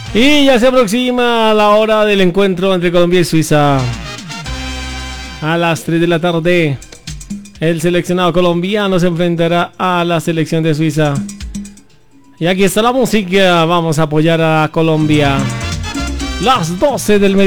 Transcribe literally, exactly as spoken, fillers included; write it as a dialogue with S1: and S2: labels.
S1: Y ya se aproxima la hora del encuentro entre Colombia y Suiza. A las tres de la tarde, el seleccionado colombiano se enfrentará a la selección de Suiza. Y aquí está la música, vamos a apoyar a Colombia. Las doce del mediodía.